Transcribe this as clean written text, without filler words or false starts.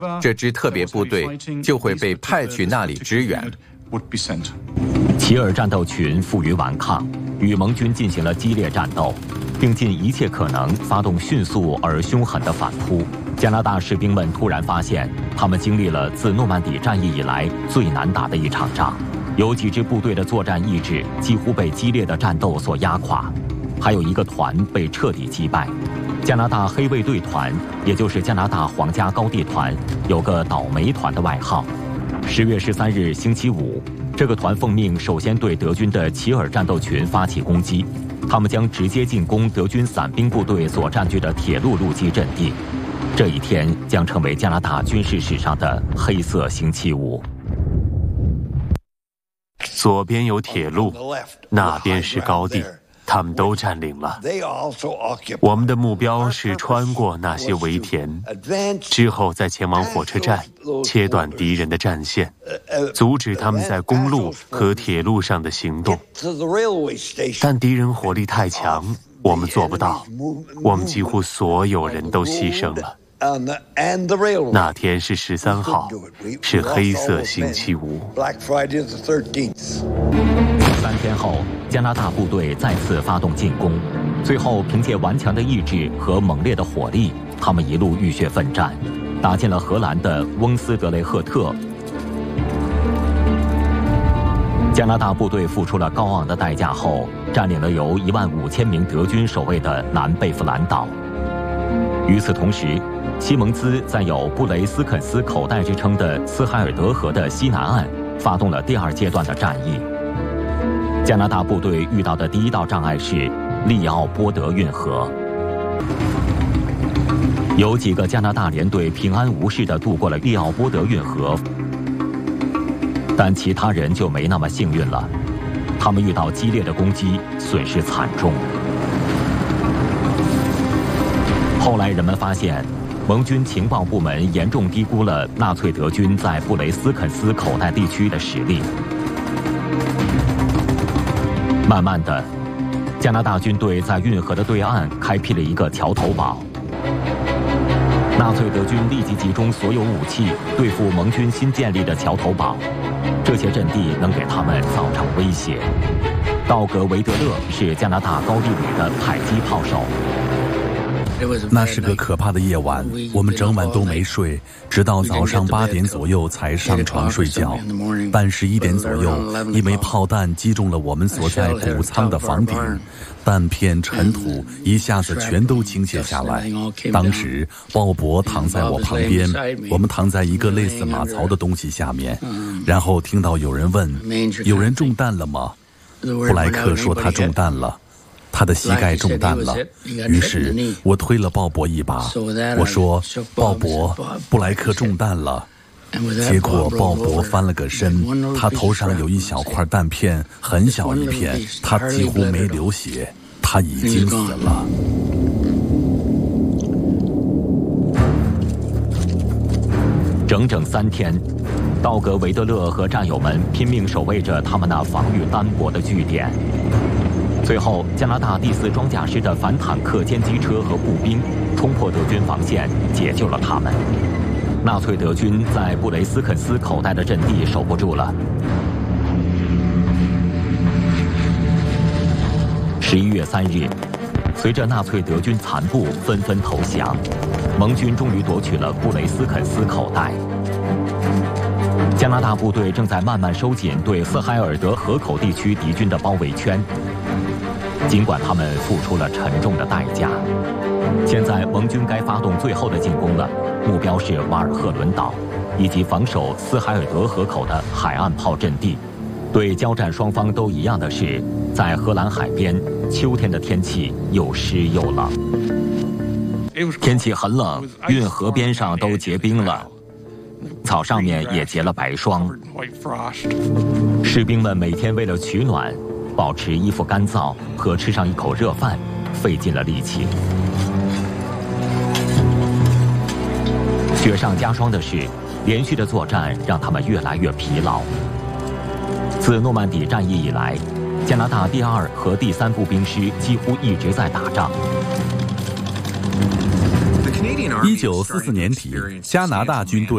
这支特别部队就会被派去那里支援。 齐尔战斗群负隅顽抗，与盟军进行了激烈战斗，并尽一切可能发动迅速而凶狠的反扑。加拿大士兵们突然发现，他们经历了自诺曼底战役以来最难打的一场仗。有几支部队的作战意志几乎被激烈的战斗所压垮，还有一个团被彻底击败。加拿大黑卫队团，也就是加拿大皇家高地团，有个倒霉团的外号。10月13日星期五，这个团奉命首先对德军的齐尔战斗群发起攻击，他们将直接进攻德军伞兵部队所占据的铁路路基阵地。这一天将成为加拿大军事史上的黑色星期五。 左边有铁路，那边是高地，他们都占领了。我们的目标是穿过那些围田，之后再前往火车站，切断敌人的战线，阻止他们在公路和铁路上的行动。但敌人火力太强，我们做不到，我们几乎所有人都牺牲了。那天是13号，是黑色星期五。 3天后，加拿大部队再次发动进攻，最后凭借顽强的意志和猛烈的火力，他们一路浴血奋战，打进了荷兰的翁斯德雷赫特。加拿大部队付出了高昂的代价后，占领了由15000名德军守卫的南贝弗兰岛。与此同时，西蒙兹在有布雷斯肯斯口袋之称的斯海尔德河的西南岸发动了第2阶段的战役。加拿大部队遇到的第一道障碍是利奥波德运河。有几个加拿大连队平安无事地渡过了利奥波德运河，但其他人就没那么幸运了，他们遇到激烈的攻击，损失惨重。后来人们发现，盟军情报部门严重低估了纳粹德军在布雷斯肯斯口袋地区的实力。慢慢的，加拿大军队在运河的对岸开辟了一个桥头堡。纳粹德军立即集中所有武器对付盟军新建立的桥头堡，这些阵地能给他们造成威胁。道格维德勒是加拿大高地旅的迫击炮手。 那是个可怕的夜晚，我们整晚都没睡，直到早上8点左右才上床睡觉。半11点左右，一枚炮弹击中了我们所在谷仓的房顶，弹片、尘土一下子全都倾泻下来。当时鲍勃躺在我旁边，我们躺在一个类似马槽的东西下面，然后听到有人问：“有人中弹了吗？”布莱克说他中弹了。他的膝盖中弹了，于是我推了鲍勃一把，我说：“鲍勃，布莱克中弹了。”结果鲍勃翻了个身，他头上有一小块弹片，很小一片，他几乎没流血，他已经死了。 整整3天，道格维德勒和战友们拼命守卫着他们那防御单薄的据点。最后，加拿大第4装甲师的反坦克歼击车和步兵冲破德军防线，解救了他们。纳粹德军在布雷斯肯斯口袋的阵地守不住了。11月3日，随着纳粹德军残部纷纷投降，盟军终于夺取了布雷斯肯斯口袋。加拿大部队正在慢慢收紧对斯海尔德河口地区敌军的包围圈。尽管他们付出了沉重的代价，现在盟军该发动最后的进攻了，目标是瓦尔赫伦岛以及防守斯海尔德河口的海岸炮阵地。对交战双方都一样的是，在荷兰海边，秋天的天气又湿又冷。天气很冷，运河边上都结冰了，草上面也结了白霜。士兵们每天为了取暖，保持衣服干燥和吃上一口热饭，费尽了力气。雪上加霜的是，连续的作战让他们越来越疲劳。自诺曼底战役以来，加拿大第2和第3步兵师几乎一直在打仗。 1944年底，加拿大军队